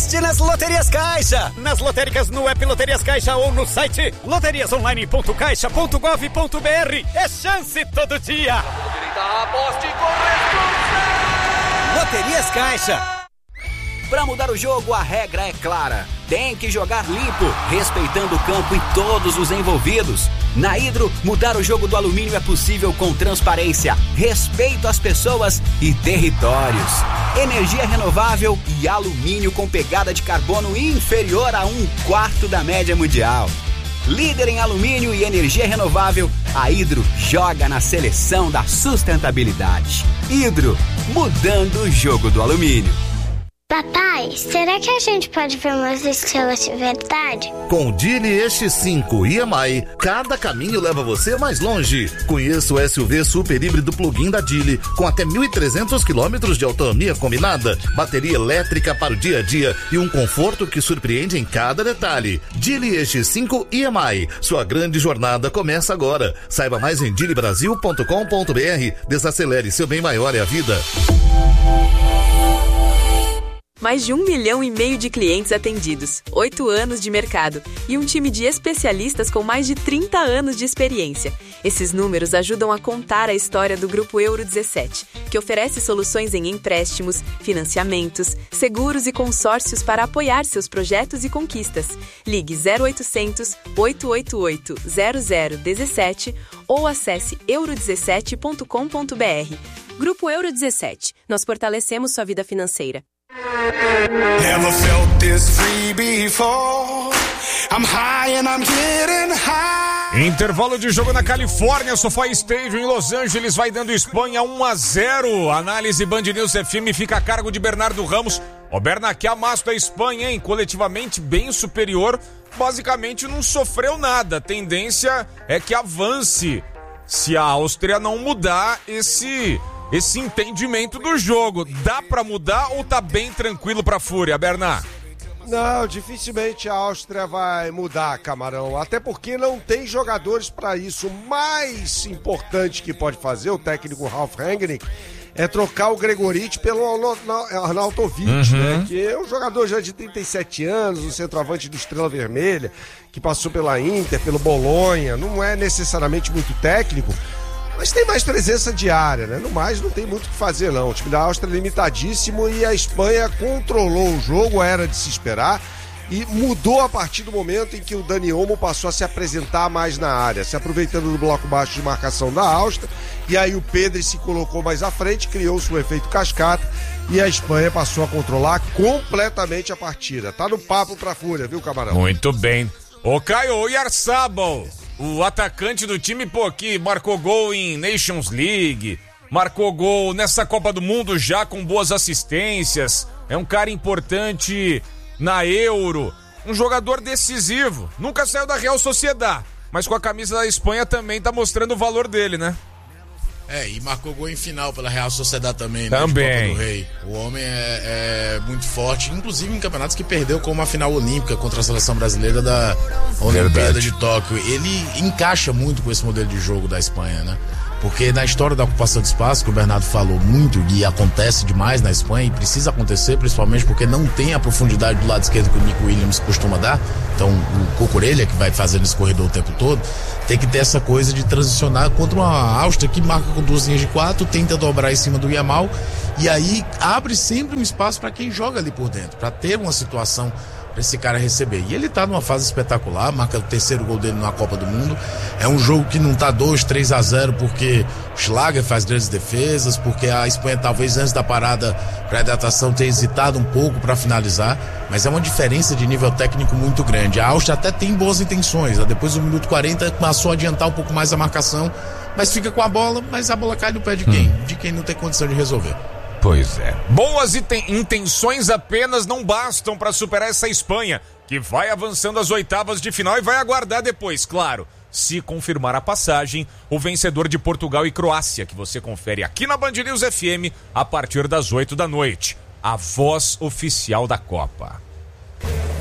aposte nas Loterias Caixa. Nas lotéricas, no app Loterias Caixa ou no site loteriasonline.caixa.gov.br. É chance todo dia. Aposte com responsabilidade. Loterias Caixa. Para mudar o jogo, a regra é clara. Tem que jogar limpo, respeitando o campo e todos os envolvidos. Na Hidro, mudar o jogo do alumínio é possível com transparência, respeito às pessoas e territórios. Energia renovável e alumínio com pegada de carbono inferior a 1/4 da média mundial. Líder em alumínio e energia renovável, a Hidro joga na seleção da sustentabilidade. Hidro, mudando o jogo do alumínio. Papai, será que a gente pode ver umas estrelas de verdade? Com o Geely X5 EMI, cada caminho leva você mais longe. Conheça o SUV super híbrido plug-in da Geely, com até 1.300 km de autonomia combinada, bateria elétrica para o dia a dia e um conforto que surpreende em cada detalhe. Geely X5 EMI, sua grande jornada começa agora. Saiba mais em geelybrasil.com.br. Desacelere, seu bem maior é a vida. Mais de 1,5 milhão de clientes atendidos, 8 anos de mercado e um time de especialistas com mais de 30 anos de experiência. Esses números ajudam a contar a história do Grupo Euro 17, que oferece soluções em empréstimos, financiamentos, seguros e consórcios para apoiar seus projetos e conquistas. Ligue 0800 888 0017 ou acesse euro17.com.br. Grupo Euro 17. Nós fortalecemos sua vida financeira. Never felt this free before. I'm high and I'm getting high. Intervalo de jogo na Califórnia, SoFi Stadium em Los Angeles vai dando Espanha 1-0. Análise Band News FM fica a cargo de Bernardo Ramos. O Berna, que amasso da Espanha, hein? Coletivamente bem superior, basicamente não sofreu nada. A tendência é que avance se a Áustria não mudar esse entendimento do jogo. Dá pra mudar ou tá bem tranquilo pra Fúria, Bernard? Não, dificilmente a Áustria vai mudar, Camarão, até porque não tem jogadores pra isso. O mais importante que pode fazer o técnico Ralf Rangnick é trocar o Gregoritsch pelo Arnautovic, né? Que é um jogador já de 37 anos, um centroavante do Estrela Vermelha, que passou pela Inter, pelo Bolonha, não é necessariamente muito técnico, mas tem mais presença diária, né? No mais, não tem muito o que fazer, não. O time da Áustria é limitadíssimo e a Espanha controlou o jogo, era de se esperar, e mudou a partir do momento em que o Dani Olmo passou a se apresentar mais na área, se aproveitando do bloco baixo de marcação da Áustria, e aí o Pedri se colocou mais à frente, criou-se o efeito cascata, e a Espanha passou a controlar completamente a partida. Tá no papo pra Fúria, viu, Camarão? Muito bem. Ô Caio, o Oyarzabal, o atacante do time, que marcou gol em Nations League, marcou gol nessa Copa do Mundo já com boas assistências, é um cara importante na Euro, um jogador decisivo, nunca saiu da Real Sociedad, mas com a camisa da Espanha também tá mostrando o valor dele, né? E marcou gol em final pela Real Sociedad também, também. Né, de Copa do Rei. O homem é muito forte, inclusive em campeonatos que perdeu, como a final olímpica contra a seleção brasileira da Olimpíada de Tóquio. Ele encaixa muito com esse modelo de jogo da Espanha, né? Porque na história da ocupação de espaço, que o Bernardo falou muito, e acontece demais na Espanha, e precisa acontecer, principalmente porque não tem a profundidade do lado esquerdo que o Nico Williams costuma dar. Então o Cucurella, que vai fazendo esse corredor o tempo todo, tem que ter essa coisa de transicionar contra uma Áustria que marca com 2 linhas de 4, tenta dobrar em cima do Yamal, e aí abre sempre um espaço para quem joga ali por dentro, para ter uma situação para esse cara receber. E ele tá numa fase espetacular, marca o 3º gol dele na Copa do Mundo. É um jogo que não tá 2-3-0 porque o Schlager faz grandes defesas, porque a Espanha talvez antes da parada para hidratação tenha hesitado um pouco para finalizar, mas é uma diferença de nível técnico muito grande. A Áustria até tem boas intenções, depois do minuto 40 passou a adiantar um pouco mais a marcação, mas fica com a bola, mas a bola cai no pé de quem? De quem não tem condição de resolver. Pois é. Boas intenções apenas não bastam para superar essa Espanha, que vai avançando às oitavas de final e vai aguardar depois, claro, se confirmar a passagem, o vencedor de Portugal e Croácia, que você confere aqui na Band News FM a partir das 8 da noite. A voz oficial da Copa.